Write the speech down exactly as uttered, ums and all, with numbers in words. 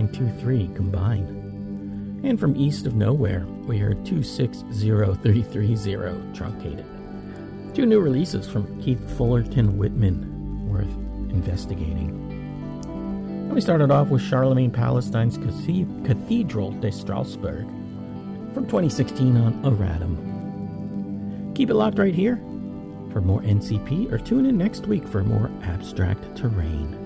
nine two three combined. And from East of Nowhere, we heard two six zero three three zero truncated. Two new releases from Keith Fullerton Whitman, worth investigating. And we started off with Charlemagne Palestine's Cathedral de Strasbourg from twenty sixteen on Erratum. Keep it locked right here for more N C P, or tune in next week for more Abstract Terrain.